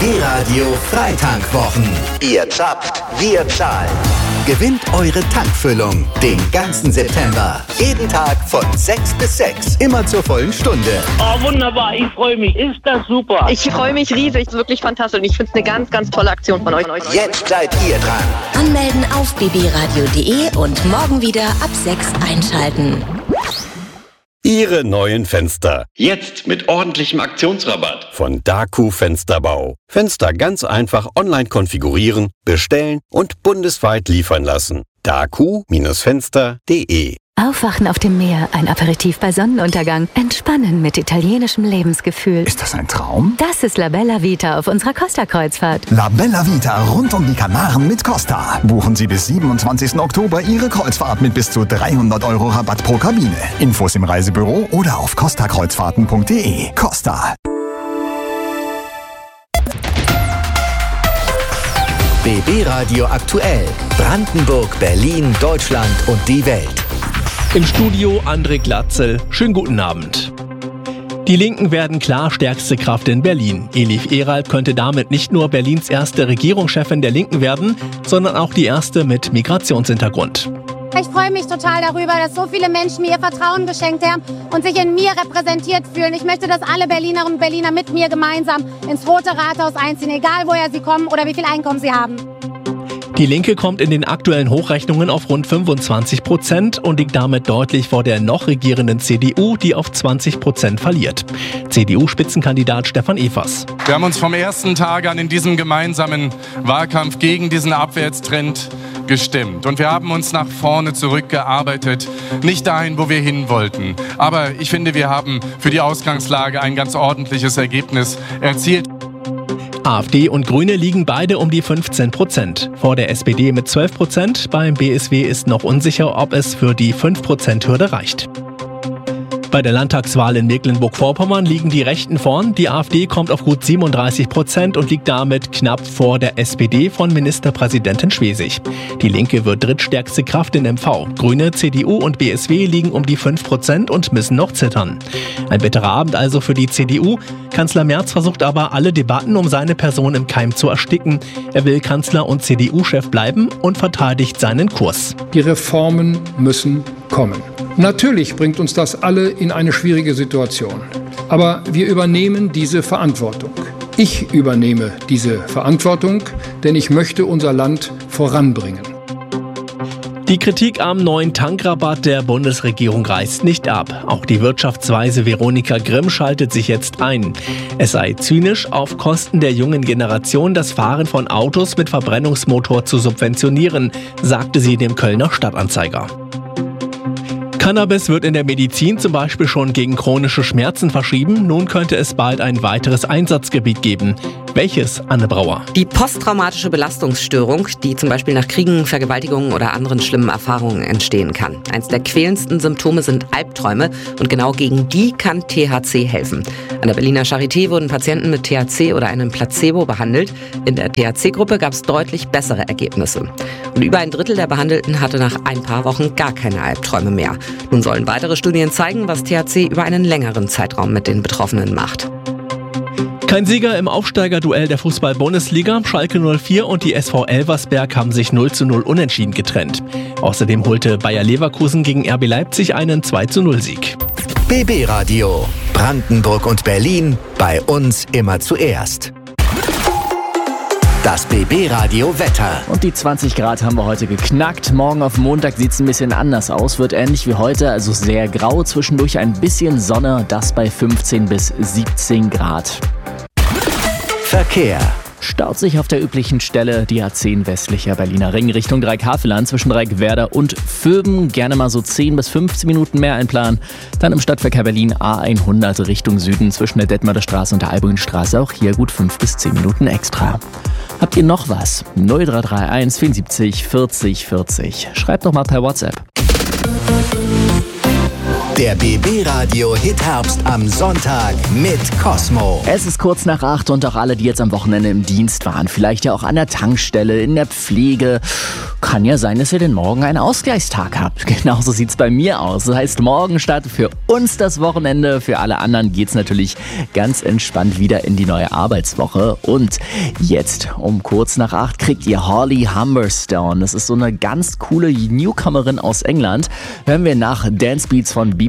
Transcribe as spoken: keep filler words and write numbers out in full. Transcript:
B B-Radio Freitankwwochen. Ihr zapft, wir zahlen. Gewinnt eure Tankfüllung den ganzen September. Jeden Tag von sechs bis sechs. Immer zur vollen Stunde. Oh, wunderbar. Ich freue mich. Ist das super. Ich freue mich riesig. Wirklich fantastisch. Und ich finde es eine ganz, ganz tolle Aktion von euch. Jetzt seid ihr dran. Anmelden auf b b radio punkt d e und morgen wieder ab sechs einschalten. Ihre neuen Fenster. Jetzt mit ordentlichem Aktionsrabatt. Von Daku Fensterbau. Fenster ganz einfach online konfigurieren, bestellen und bundesweit liefern lassen. daku Fenster punkt d e. Aufwachen auf dem Meer, ein Aperitif bei Sonnenuntergang, entspannen mit italienischem Lebensgefühl. Ist das ein Traum? Das ist La Bella Vita auf unserer Costa-Kreuzfahrt. La Bella Vita rund um die Kanaren mit Costa. Buchen Sie bis siebenundzwanzigsten Oktober Ihre Kreuzfahrt mit bis zu dreihundert Euro Rabatt pro Kabine. Infos im Reisebüro oder auf costa kreuzfahrten punkt d e. Costa. B B-Radio aktuell. Brandenburg, Berlin, Deutschland und die Welt. Im Studio André Glatzel. Schönen guten Abend. Die Linken werden klar stärkste Kraft in Berlin. Elif Eralt könnte damit nicht nur Berlins erste Regierungschefin der Linken werden, sondern auch die erste mit Migrationshintergrund. Ich freue mich total darüber, dass so viele Menschen mir ihr Vertrauen geschenkt haben und sich in mir repräsentiert fühlen. Ich möchte, dass alle Berlinerinnen und Berliner mit mir gemeinsam ins Rote Rathaus einziehen, egal woher sie kommen oder wie viel Einkommen sie haben. Die Linke kommt in den aktuellen Hochrechnungen auf rund fünfundzwanzig Prozent und liegt damit deutlich vor der noch regierenden C D U, die auf zwanzig Prozent verliert. C D U-Spitzenkandidat Stefan Evers. Wir haben uns vom ersten Tag an in diesem gemeinsamen Wahlkampf gegen diesen Abwärtstrend gestimmt. Und wir haben uns nach vorne zurückgearbeitet, nicht dahin, wo wir hin wollten. Aber ich finde, wir haben für die Ausgangslage ein ganz ordentliches Ergebnis erzielt. AfD und Grüne liegen beide um die fünfzehn Prozent. Vor der S P D mit zwölf Prozent. Beim B S W ist noch unsicher, ob es für die fünf Prozent Hürde reicht. Bei der Landtagswahl in Mecklenburg-Vorpommern liegen die Rechten vorn. Die AfD kommt auf gut siebenunddreißig Prozent und liegt damit knapp vor der S P D von Ministerpräsidentin Schwesig. Die Linke wird drittstärkste Kraft in M V. Grüne, C D U und B S W liegen um die fünf Prozent und müssen noch zittern. Ein bitterer Abend also für die C D U. Kanzler Merz versucht aber, alle Debatten um seine Person im Keim zu ersticken. Er will Kanzler und C D U-Chef bleiben und verteidigt seinen Kurs. Die Reformen müssen kommen. Natürlich bringt uns das alle in eine schwierige Situation. Aber wir übernehmen diese Verantwortung. Ich übernehme diese Verantwortung, denn ich möchte unser Land voranbringen. Die Kritik am neuen Tankrabatt der Bundesregierung reißt nicht ab. Auch die Wirtschaftsweise Veronika Grimm schaltet sich jetzt ein. Es sei zynisch, auf Kosten der jungen Generation das Fahren von Autos mit Verbrennungsmotor zu subventionieren, sagte sie dem Kölner Stadtanzeiger. Cannabis wird in der Medizin zum Beispiel schon gegen chronische Schmerzen verschrieben. Nun könnte es bald ein weiteres Einsatzgebiet geben. Welches, Anne Brauer? Die posttraumatische Belastungsstörung, die zum Beispiel nach Kriegen, Vergewaltigungen oder anderen schlimmen Erfahrungen entstehen kann. Eins der quälendsten Symptome sind Albträume und genau gegen die kann T H C helfen. An der Berliner Charité wurden Patienten mit T H C oder einem Placebo behandelt. In der T H C-Gruppe gab es deutlich bessere Ergebnisse. Und über ein Drittel der Behandelten hatte nach ein paar Wochen gar keine Albträume mehr. Nun sollen weitere Studien zeigen, was T H C über einen längeren Zeitraum mit den Betroffenen macht. Kein Sieger im Aufsteigerduell der Fußball-Bundesliga. Schalke null vier und die S V Elversberg haben sich null zu null unentschieden getrennt. Außerdem holte Bayer Leverkusen gegen R B Leipzig einen zwei zu null Sieg. B B-Radio. Brandenburg und Berlin. Bei uns immer zuerst. Das B B-Radio Wetter. Und die zwanzig Grad haben wir heute geknackt. Morgen auf Montag sieht es ein bisschen anders aus. Wird ähnlich wie heute, also sehr grau. Zwischendurch ein bisschen Sonne, das bei fünfzehn bis siebzehn Grad. Verkehr. Staut sich auf der üblichen Stelle die A zehn westlicher Berliner Ring Richtung Dreieckhaveland zwischen Dreieckwerder und Vöben. Gerne mal so zehn bis fünfzehn Minuten mehr einplanen. Dann im Stadtverkehr Berlin A hundert Richtung Süden zwischen der Detmolder Straße und der Albuinstraße. Auch hier gut fünf bis zehn Minuten extra. Habt ihr noch was? null drei drei eins vierundsiebzig vierzig vierzig. Schreibt doch mal per WhatsApp. Der B B-Radio Hit-Herbst am Sonntag mit Cosmo. Es ist kurz nach acht und auch alle, die jetzt am Wochenende im Dienst waren, vielleicht ja auch an der Tankstelle, in der Pflege. Kann ja sein, dass ihr den Morgen einen Ausgleichstag habt. Genauso sieht's bei mir aus. Das heißt, morgen startet für uns das Wochenende. Für alle anderen geht's natürlich ganz entspannt wieder in die neue Arbeitswoche. Und jetzt um kurz nach acht kriegt ihr Holly Humberstone. Das ist so eine ganz coole Newcomerin aus England. Hören wir nach Dance Beats von B